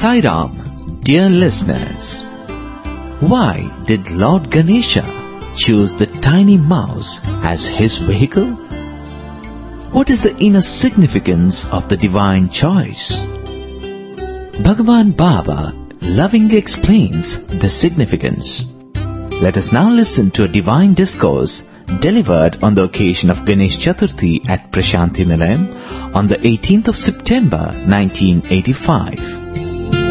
Sai Ram, dear listeners, why did Lord Ganesha choose the tiny mouse as his vehicle? What is the inner significance of the divine choice? Bhagavan Baba lovingly explains the significance. Let us now listen to a divine discourse delivered on the occasion of Ganesh Chaturthi at Prashanthi Nilayam on the 18th of September 1985.